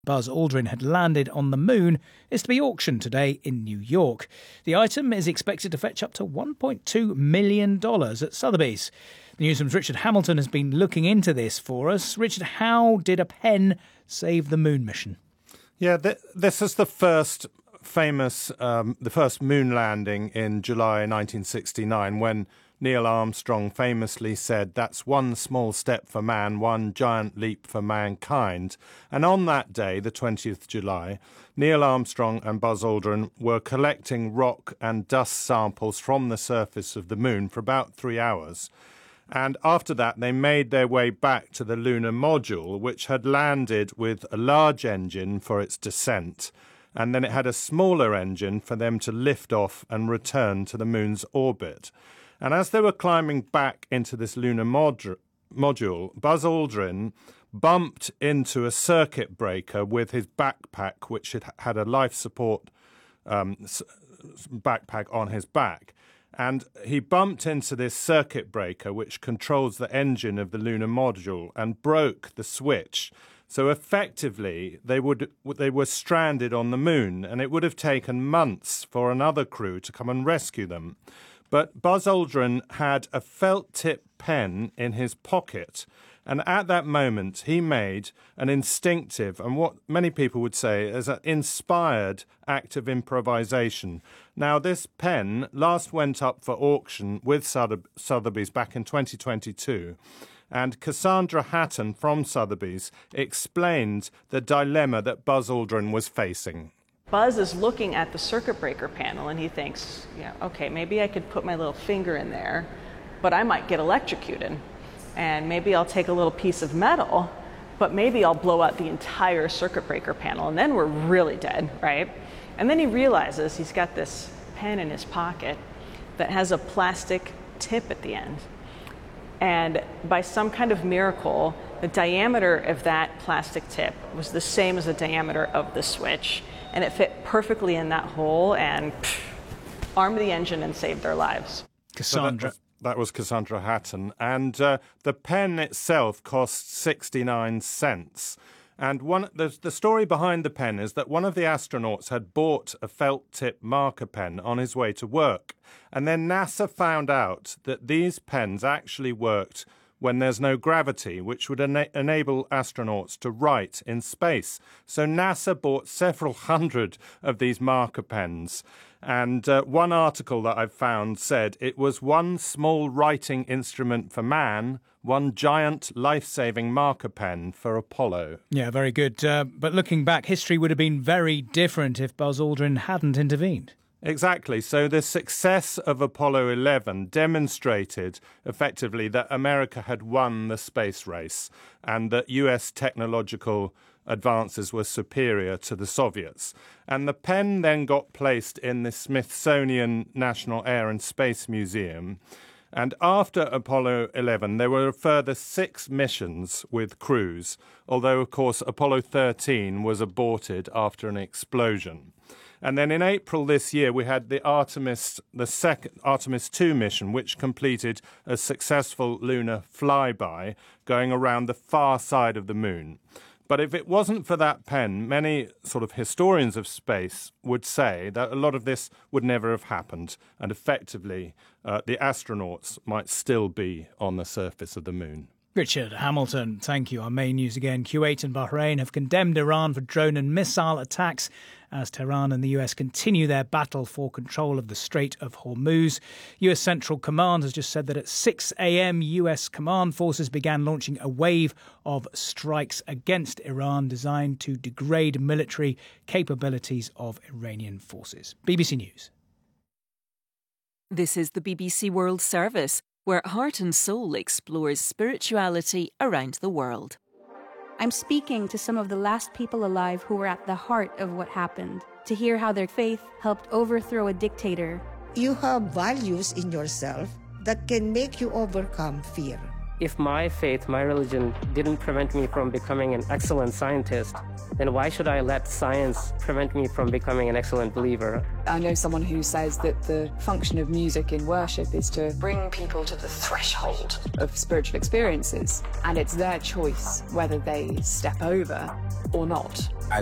Buzz Aldrin had landed on the moon is to be auctioned today in New York. The item is expected to fetch up to $1.2 million at Sotheby's. The Newsroom's Richard Hamilton has been looking into this for us. Richard, how did a pen save the moon mission? Yeah, this is the first the first moon landing in July 1969, when Neil Armstrong famously said, "That's one small step for man, one giant leap for mankind." And on that day, the 20th July, Neil Armstrong and Buzz Aldrin were collecting rock and dust samples from the surface of the moon for about 3 hours. And after that, they made their way back to the lunar module, which had landed with a large engine for its descent. And then it had a smaller engine for them to lift off and return to the moon's orbit. And as they were climbing back into this lunar module, Buzz Aldrin bumped into a circuit breaker with his backpack, which had a life support backpack on his back. And he bumped into this circuit breaker, which controls the engine of the lunar module, and broke the switch. So effectively, they were stranded on the moon, and it would have taken months for another crew to come and rescue them. But Buzz Aldrin had a felt-tip pen in his pocket, and at that moment he made an instinctive and what many people would say is an inspired act of improvisation. Now, this pen last went up for auction with Sotheby's back in 2022, and Cassandra Hatton from Sotheby's explained the dilemma that Buzz Aldrin was facing. Buzz is looking at the circuit breaker panel and he thinks, okay, maybe I could put my little finger in there, but I might get electrocuted. And maybe I'll take a little piece of metal, but maybe I'll blow out the entire circuit breaker panel, and then we're really dead, right? And then he realizes he's got this pen in his pocket that has a plastic tip at the end. And by some kind of miracle, the diameter of that plastic tip was the same as the diameter of the switch, and it fit perfectly in that hole and armed the engine and saved their lives. Cassandra. That was Cassandra Hatton. And the pen itself cost 69 cents. And the story behind the pen is that one of the astronauts had bought a felt-tip marker pen on his way to work. And then NASA found out that these pens actually worked when there's no gravity, which would enable astronauts to write in space. So NASA bought several hundred of these marker pens. And one article that I've found said it was one small writing instrument for man, one giant life-saving marker pen for Apollo. Yeah, very good. But looking back, history would have been very different if Buzz Aldrin hadn't intervened. Exactly. So the success of Apollo 11 demonstrated effectively that America had won the space race and that US technological advances were superior to the Soviets. And the pen then got placed in the Smithsonian National Air and Space Museum. And after Apollo 11, there were a further 6 missions with crews, although, of course, Apollo 13 was aborted after an explosion. And then in April this year, we had the second Artemis 2 mission, which completed a successful lunar flyby going around the far side of the moon. But if it wasn't for that pen, many sort of historians of space would say that a lot of this would never have happened, and effectively the astronauts might still be on the surface of the moon. Richard Hamilton, thank you. Our main news again. Kuwait and Bahrain have condemned Iran for drone and missile attacks as Tehran and the US continue their battle for control of the Strait of Hormuz. US Central Command has just said that at 6 a.m. US command forces began launching a wave of strikes against Iran designed to degrade military capabilities of Iranian forces. BBC News. This is the BBC World Service, where Heart and Soul explores spirituality around the world. I'm speaking to some of the last people alive who were at the heart of what happened, to hear how their faith helped overthrow a dictator. You have values in yourself that can make you overcome fear. If my faith, my religion, didn't prevent me from becoming an excellent scientist, then why should I let science prevent me from becoming an excellent believer? I know someone who says that the function of music in worship is to bring people to the threshold of spiritual experiences, and it's their choice whether they step over or not.